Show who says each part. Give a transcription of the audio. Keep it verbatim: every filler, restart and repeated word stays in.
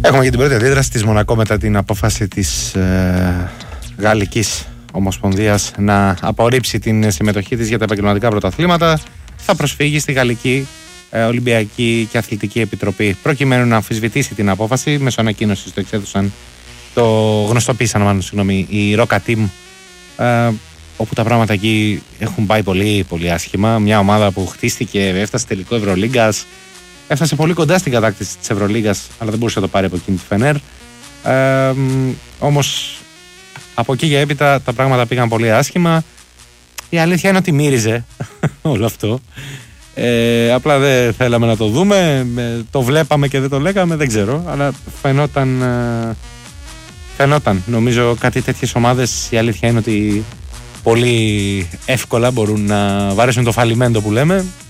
Speaker 1: Έχουμε και την πρώτη αντίδραση της Μονακό μετά την απόφαση της ε, Γαλλικής Ομοσπονδίας να απορρίψει την συμμετοχή της για τα επαγγελματικά πρωταθλήματα. Θα προσφύγει στη Γαλλική ε, Ολυμπιακή και Αθλητική Επιτροπή προκειμένου να αμφισβητήσει την απόφαση. Μέσω ανακοίνωσης το εξέδωσαν, το γνωστοποίησαν μάλλον, συγγνώμη, η Roca Team, ε, όπου τα πράγματα εκεί έχουν πάει πολύ, πολύ άσχημα. Μια ομάδα που χτίστηκε, έφτασε τελικό Ευρωλίγκας, έφτασε πολύ κοντά στην κατάκτηση της Ευρωλίγκας, αλλά δεν μπορούσε να το πάρει από εκείνη τη Φενέρ. Ε, όμως από εκεί για έπειτα τα πράγματα πήγαν πολύ άσχημα. Η αλήθεια είναι ότι μύριζε όλο αυτό. Ε, απλά δεν θέλαμε να το δούμε. Το βλέπαμε και δεν το λέγαμε, δεν ξέρω. Αλλά φαινόταν, ε, φαινόταν. Νομίζω κάτι τέτοιες ομάδες, η αλήθεια είναι ότι πολύ εύκολα μπορούν να βαρέσουν το φαλιμέντο που λέμε